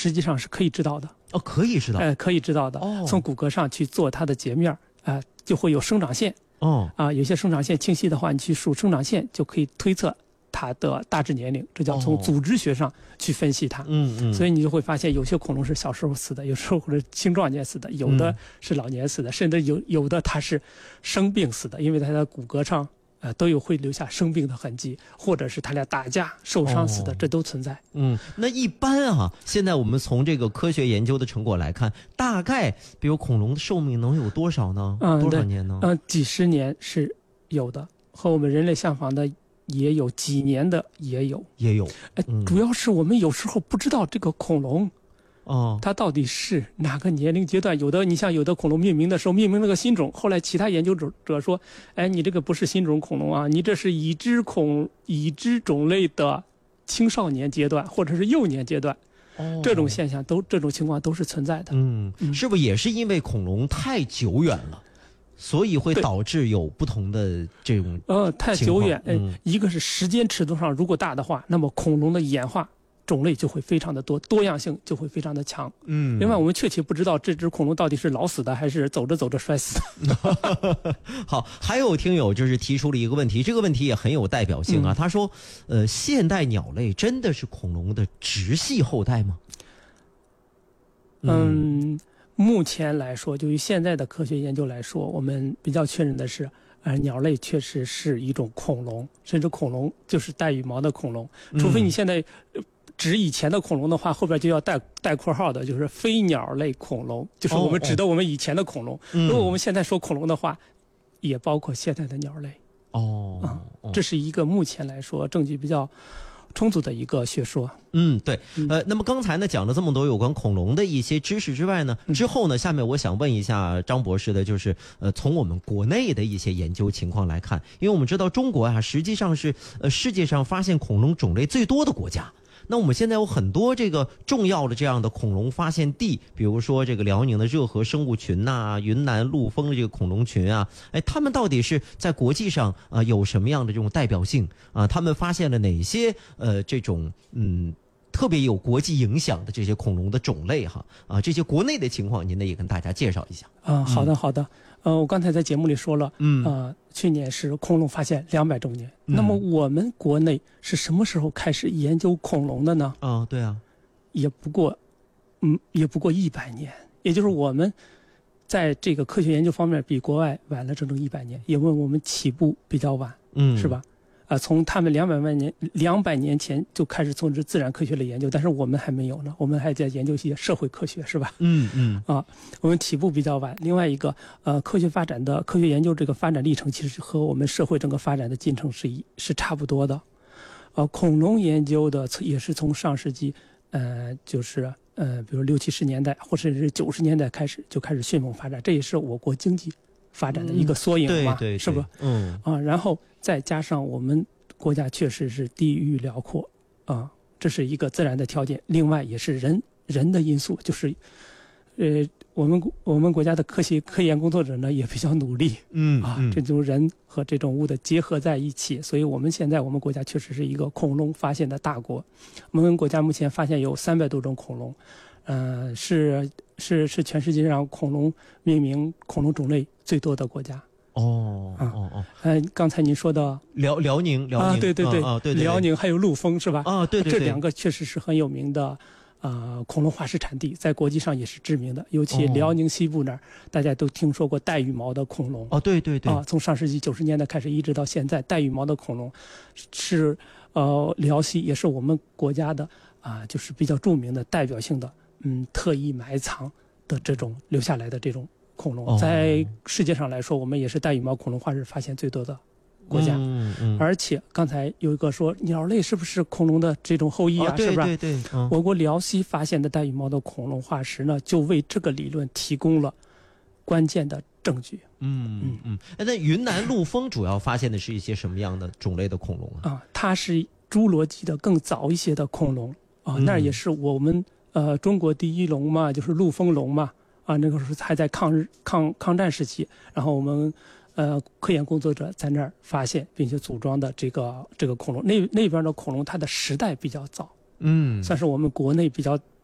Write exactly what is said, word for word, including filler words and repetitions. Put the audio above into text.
实际上是可以知道的。 哦，可以知道， 呃，可以知道的。 哦， 从骨骼上去做它的截面啊、呃，就会有生长线。 哦， 啊、呃，有些生长线清晰的话，你去数生长线就可以推测它的大致年龄，这叫从组织学上去分析它。 嗯嗯。 所以你就会发现，有些恐龙是小时候死的，有时候或者青壮年死的，有的是老年死的，嗯、甚至有有的它是生病死的，因为它的骨骼上。呃，都有会留下生病的痕迹，或者是他俩打架受伤死的，哦、这都存在。 嗯，那一般啊，现在我们从这个科学研究的成果来看，大概比如恐龙的寿命能有多少呢？嗯、多少年呢？ 嗯、呃，几十年是有的，和我们人类相仿的也有，几年的也有， 也有。 呃，嗯、主要是我们有时候不知道这个恐龙。 哦， 它到底是哪个年龄阶段？有的，你像有的恐龙命名的时候命名了个新种，后来其他研究者者说，哎，你这个不是新种恐龙啊，你这是已知恐已知种类的青少年阶段或者是幼年阶段。哦，这种现象都这种情况都是存在的。 嗯，是不是也是因为恐龙太久远了，所以会导致有不同的这种呃太久远？嗯，一个是时间尺度上如果大的话，那么恐龙的演化。种类就会非常的多，多样性就会非常的强。嗯，另外我们确切不知道这只恐龙到底是老死的还是走着走着摔死的。好，还有听友就是提出了一个问题，这个问题也很有代表性啊。嗯、他说，呃，现代鸟类真的是恐龙的直系后代吗？ 嗯，嗯目前来说，就于现在的科学研究来说，我们比较确认的是。呃，鸟类确实是一种恐龙，甚至恐龙就是带羽毛的恐龙，除非你现在指以前的恐龙的话，后边就要带带括号的，就是非鸟类恐龙，就是我们指的我们以前的恐龙。哦哦、如果我们现在说恐龙的话，也包括现在的鸟类。哦，啊、嗯，这是一个目前来说证据比较充足的一个学说。 嗯，对。呃，那么刚才呢讲了这么多有关恐龙的一些知识之外呢，之后呢，下面我想问一下张博士的，就是呃，从我们国内的一些研究情况来看，因为我们知道中国啊，实际上是呃世界上发现恐龙种类最多的国家。那我们现在有很多这个重要的这样的恐龙发现地，比如说这个辽宁的热河生物群呐、啊，云南陆丰的这个恐龙群啊，哎，他们到底是在国际上啊、呃、有什么样的这种代表性啊？他们发现了哪些呃这种嗯特别有国际影响的这些恐龙的种类哈啊？这些国内的情况，您呢也跟大家介绍一下啊。好的，好的。呃，我刚才在节目里说了，嗯啊、呃，去年是恐龙发现两百周年。嗯、那么我们国内是什么时候开始研究恐龙的呢？ 啊、哦，对啊， 也不过，嗯，也不过一百年。也就是我们在这个科学研究方面比国外晚了整整一百年，因为我们起步比较晚，嗯，是吧？啊、呃，从他们两百万年、两百年前就开始从事自然科学的研究，但是我们还没有呢，我们还在研究一些社会科学，是吧？嗯嗯。啊，我们起步比较晚。另外一个，呃，科学发展的科学研究这个发展历程，其实和我们社会整个发展的进程是一是差不多的。呃，恐龙研究的也是从上世纪，呃，就是呃，比如六七十年代或者是九十年代开始就开始迅猛发展，这也是我国经济发展的一个缩影嘛， 嗯、对对对是吧？嗯啊，然后再加上我们国家确实是地域辽阔啊，这是一个自然的条件。另外也是人人的因素，就是呃，我们我们国家的科学科研工作者呢也比较努力，嗯啊，这种人和这种物的结合在一起，所以我们现在我们国家确实是一个恐龙发现的大国。我们国家目前发现有三百多种恐龙，呃，是是是全世界上恐龙命名恐龙种类最多的国家。 哦哦哦， 呃，刚才您说的辽辽宁辽宁啊，对对对啊对对， 辽宁还有陆丰是吧？ 啊对对， 这两个确实是很有名的。呃，恐龙化石产地在国际上也是知名的，尤其辽宁西部那儿，哦、大家都听说过带羽毛的恐龙。 哦，对对对， 啊，从上世纪九十年代开始，一直到现在，带羽毛的恐龙是呃辽西也是我们国家的啊、呃，就是比较著名的代表性的嗯特意埋藏的这种留下来的这种恐龙，哦、在世界上来说，我们也是带羽毛恐龙化石发现最多的国家，嗯嗯、而且刚才有一个说鸟类是不是恐龙的这种后裔啊？ 哦、对是不是？ 对对，嗯、 我国辽西发现的带羽毛的恐龙化石呢，就为这个理论提供了关键的证据。 嗯嗯嗯。那云南陆丰主要发现的是一些什么样的种类的恐龙啊？ 啊，它是侏罗纪的更早一些的恐龙啊，嗯、那也是我们呃中国第一龙嘛，就是陆丰龙嘛啊，那个时候还在抗日抗抗战时期，然后我们。呃，科研工作者在那儿发现并且组装的这个这个恐龙，那那边的恐龙它的时代比较早，嗯，算是我们国内比较